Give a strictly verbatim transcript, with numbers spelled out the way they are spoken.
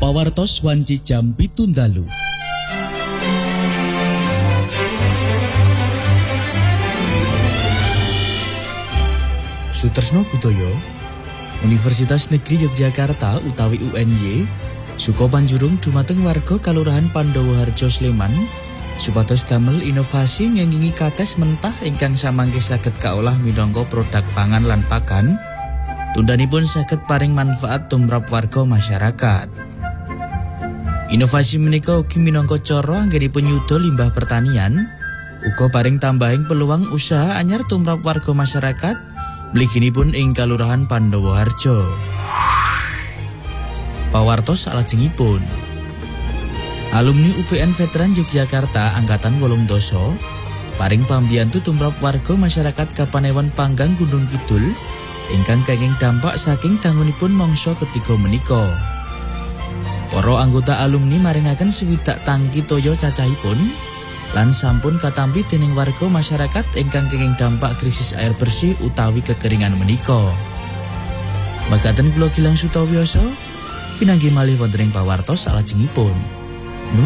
Pawartos wanci jam pitu dalu. Sutresno Budaya Universitas Negeri Yogyakarta utawi U N Y suka panjurung dumateng warga Kalurahan Pandawaharjo Sleman supados damel inovasi ngengingi kates mentah ingkang samangke saged kaolah minangka produk pangan lan pakan tundanipun saged paring manfaat tumrap warga masyarakat. Inovasi menika ugi minangka cara anggenipun nyuda limbah pertanian uga paring tambahing peluang usaha anyar tumrap warga masyarakat mliginipun ing Kalurahan Pandawaharjo. Pawartos salajengipun alumni U P N Veteran Yogyakarta angkatan wolung dasa paring pambiyantu tumrap warga masyarakat Kapanewan Panggang Gunung Kidul ingkang kenging dampak saking dangunipun mangsa ketiga menika. Para anggota alumni maringaken swidak tangki toya cacahipun lan sampun katampi dening warga masyarakat ingkang kenging dampak krisis air bersih utawi kekeringan menika. Makaten kula Gilang Sutawioso pinanggih malih wonten ing pawartos salajengipun.